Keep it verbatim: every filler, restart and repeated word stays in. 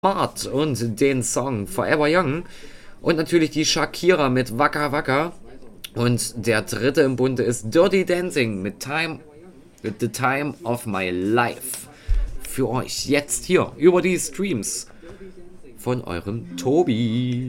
Mart und den Song Forever Young und natürlich die Shakira mit Waka Waka und der dritte im Bunde ist Dirty Dancing mit Time, with the Time of My Life für euch jetzt hier über die Streams von eurem Tobi.